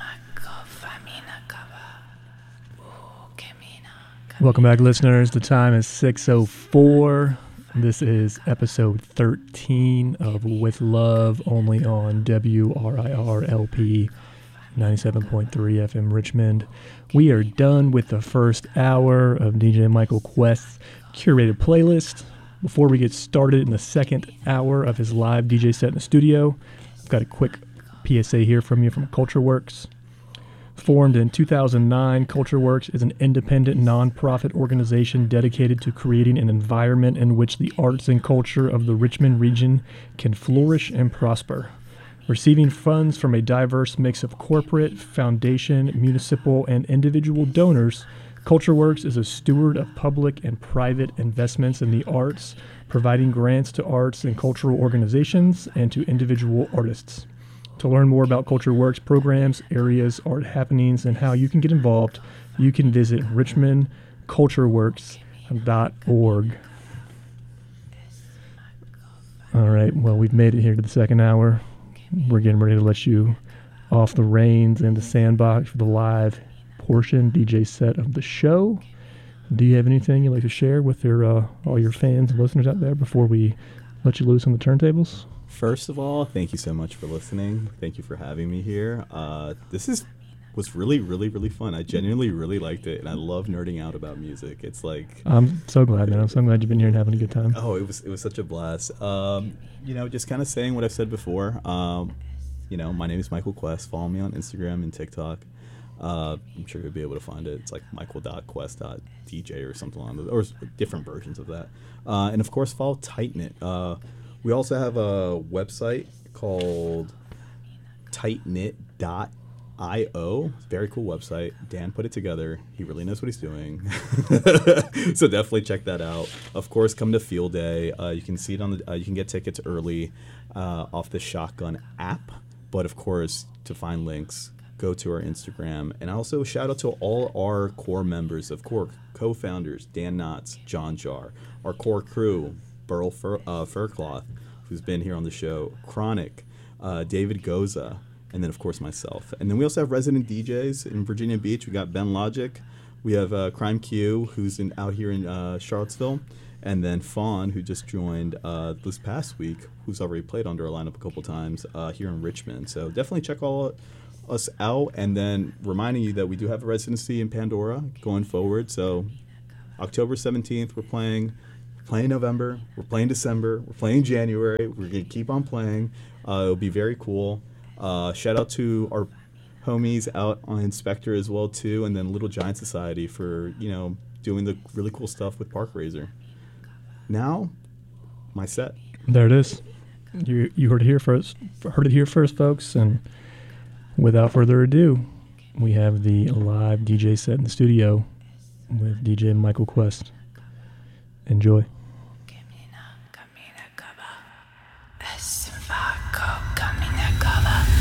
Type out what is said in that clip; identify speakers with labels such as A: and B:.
A: Welcome back, listeners. The time is 6:04. This is episode 13 of With Love, only on WRIR-LP 97.3 FM Richmond. We are done with the first hour of DJ Michael Quest's curated playlist. Before we get started in the second hour of his live DJ set in the studio, I've got a quick PSA here from you from CultureWorks. Formed in 2009, CultureWorks is an independent nonprofit organization dedicated to creating an environment in which the arts and culture of the Richmond region can flourish and prosper. Receiving funds from a diverse mix of corporate, foundation, municipal, and individual donors, CultureWorks is a steward of public and private investments in the arts, providing grants to arts and cultural organizations and to individual artists. To learn more about CultureWorks programs, areas, art happenings, and how you can get involved, you can visit richmondcultureworks.org. All right, well, we've made it here to the second hour. We're getting ready to let you off the reins in the sandbox for the live portion, DJ set of the show. Do you have anything you'd like to share with all your fans and listeners out there before we let you loose on the turntables?
B: First of all, thank you so much for listening. Thank you for having me here. This was really, really, really fun. I genuinely really liked it, and I love nerding out about music. It's like
A: I'm so glad, man. I'm so glad you've been here and having a good time.
B: Oh, it was such a blast. Just kind of saying what I've said before. My name is Michael Quest. Follow me on Instagram and TikTok. I'm sure you'll be able to find it. It's like michael.quest.dj or something along those, or different versions of that. And of course, follow Tight Knit. We also have a website called tightknit.io. Very cool website. Dan put it together. He really knows what he's doing. So definitely check that out. Of course, come to Field Day. You can see it on you can get tickets early off the Shotgun app. But of course, to find links, go to our Instagram. And also shout out to all our core members of core co-founders, Dan Knotts, John Jar, our core crew, Burl Furcloth, who's been here on the show, Chronic, David Goza, and then, of course, myself. And then we also have resident DJs in Virginia Beach. We got Ben Logic. We have Crime Q, who's out here in Charlottesville. And then Fawn, who just joined this past week, who's already played under our lineup a couple times here in Richmond. So definitely check all us out. And then reminding you that we do have a residency in Pandora going forward. So October 17th, we're playing November, we're playing December, we're playing January, we're going to keep on playing. It'll be very cool. Shout out to our homies out on Inspector as well, too, and then Little Giant Society for, doing the really cool stuff with Park Raiser. Now, my set.
A: There it is. You heard it here first. Heard it here first, folks, and without further ado, we have the live DJ set in the studio with DJ Michael Quest. Enjoy.